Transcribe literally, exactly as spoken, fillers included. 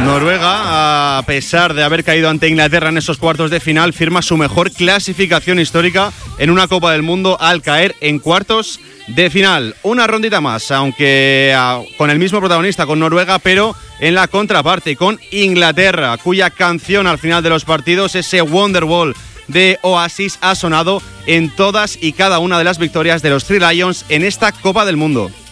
Noruega, a pesar de haber caído ante Inglaterra en esos cuartos de final, firma su mejor clasificación histórica en una Copa del Mundo al caer en cuartos de final. Una rondita más, aunque uh, con el mismo protagonista, con Noruega, pero en la contraparte, con Inglaterra, cuya canción al final de los partidos, ese Wonderwall de Oasis, ha sonado en todas y cada una de las victorias de los Three Lions en esta Copa del Mundo.